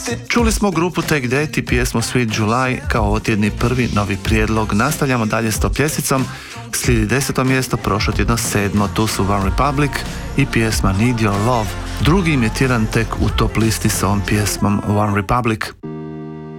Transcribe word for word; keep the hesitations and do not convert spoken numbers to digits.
Čuli smo grupu Take That i pjesmu Sweet July kao ovotjedni prvi novi prijedlog. Nastavljamo dalje s top ljestvicom. Slijedi deseto mjesto, prošlo tjedno sedmo, tu su One Republic i pjesma Need Your Love. Drugi im je tjedan tek u top listi s ovom pjesmom One Republic.